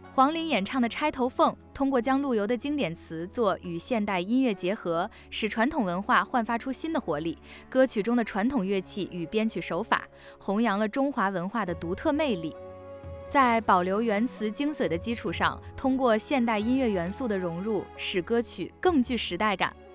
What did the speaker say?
黄龄演唱的《钗头凤》，通过将陆游的经典词作与现代音乐结合，使传统文化焕发出新的活力。歌曲中的传统乐器与编曲手法，弘扬了中华文化的独特魅力。在保留原词精髓的基础上，通过现代音乐元素的融入，使歌曲更具时代感。